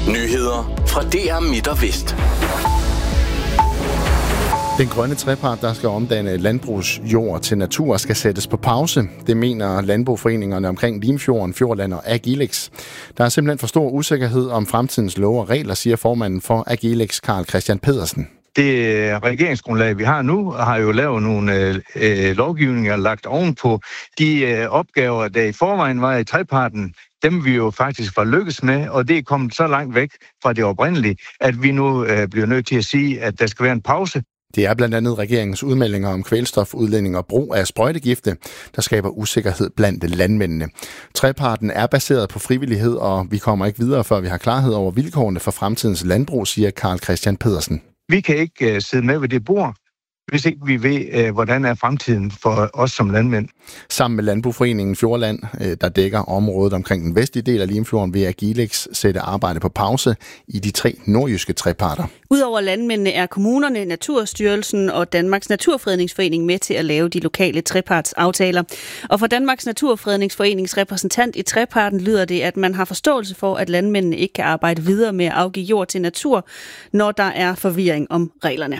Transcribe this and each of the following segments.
Nyheder fra DR Midt og Vest. Den grønne trepart, der skal omdanne landbrugsjord til natur, skal sættes på pause. Det mener landboforeningerne omkring Limfjorden, Fjordland og Agilex. Der er simpelthen for stor usikkerhed om fremtidens love og regler, siger formanden for Agilex, Carl Christian Pedersen. Det regeringsgrundlag, vi har nu, har jo lavet nogle lovgivninger lagt ovenpå de opgaver, der i forvejen var i treparten. Dem vi jo faktisk var lykkes med, og det er kommet så langt væk fra det oprindelige, at vi nu bliver nødt til at sige, at der skal være en pause. Det er blandt andet regeringens udmeldinger om kvælstofudledning og brug af sprøjtegifte, der skaber usikkerhed blandt landmændene. Treparten er baseret på frivillighed, og vi kommer ikke videre, før vi har klarhed over vilkårene for fremtidens landbrug, siger Carl Christian Pedersen. Vi kan ikke sidde med ved det bord, hvis ikke vi ved, hvordan er fremtiden for os som landmænd. Sammen med Landboforeningen Fjordland, der dækker området omkring den vestlige del af Limfjorden, vil Agilex sætte arbejde på pause i de 3 nordjyske treparter. Udover landmændene er kommunerne, Naturstyrelsen og Danmarks Naturfredningsforening med til at lave de lokale trepartsaftaler. Og for Danmarks Naturfredningsforenings repræsentant i treparten lyder det, at man har forståelse for, at landmændene ikke kan arbejde videre med at afgive jord til natur, når der er forvirring om reglerne.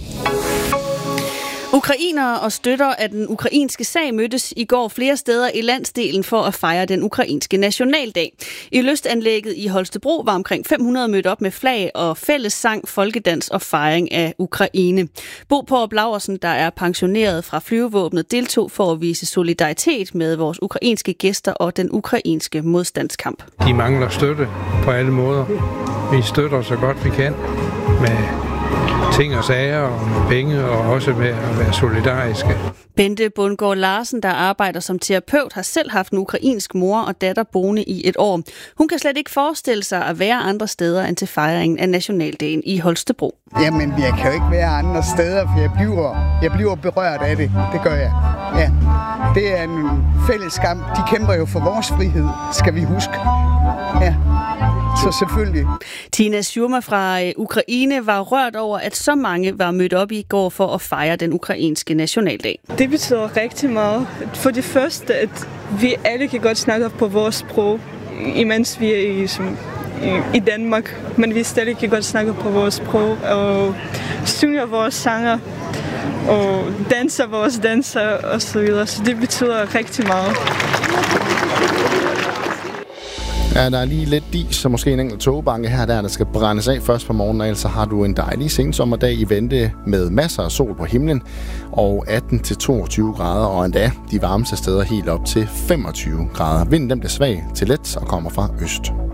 Ukrainere og støtter af den ukrainske sag mødtes i går flere steder i landsdelen for at fejre den ukrainske nationaldag. I lystanlægget i Holstebro var omkring 500 mødt op med flag og fællessang, folkedans og fejring af Ukraine. Bo Porup Laursen, der er pensioneret fra flyvevåbnet, deltog for at vise solidaritet med vores ukrainske gæster og den ukrainske modstandskamp. De mangler støtte på alle måder. Vi støtter så godt vi kan med ting og sager og med penge og også med at være solidariske. Bente Bundgaard Larsen, der arbejder som terapeut, har selv haft en ukrainsk mor og datter boende i et år. Hun kan slet ikke forestille sig at være andre steder end til fejringen af nationaldagen i Holstebro. Jamen, jeg kan jo ikke være andre steder, for jeg bliver berørt af det. Det gør jeg. Ja. Det er en fælles kamp. De kæmper jo for vores frihed, skal vi huske. Ja. Så selvfølgelig. Tina Schurma fra Ukraine var rørt over, at så mange var mødt op i går for at fejre den ukrainske nationaldag. Det betyder rigtig meget. For det første, at vi alle kan godt snakke på vores sprog, imens vi er i Danmark. Men vi stadig kan godt snakke på vores sprog og synger vores sanger og danser vores danser osv. Så det betyder rigtig meget. Ja, der er lige lidt dis, så måske en enkelt togbanke her der skal brændes af først på morgenen, og ellers har du en dejlig sensommerdag i vente med masser af sol på himlen og 18-22 grader, og endda de varmeste steder helt op til 25 grader. Vinden den bliver svag til let og kommer fra øst.